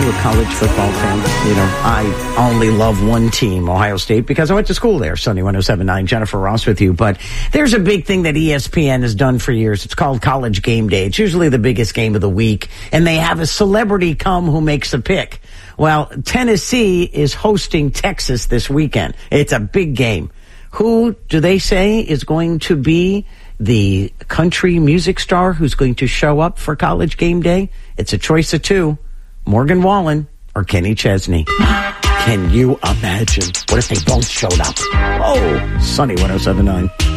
you a college football fan? You know, I only love one team, Ohio State, because I went to school there. Sunny 107.9, Jennifer Ross with you. But there's a big thing that ESPN has done for years. It's called College Game Day. It's usually the biggest game of the week, and they have a celebrity come who makes a pick. Well, Tennessee is hosting Texas this weekend. It's a big game. Who do they say is going to be the country music star who's going to show up for College Game Day? It's a choice of two, Morgan Wallen or Kenny Chesney. Can you imagine? What if they both showed up? Oh, Sunny 107.9.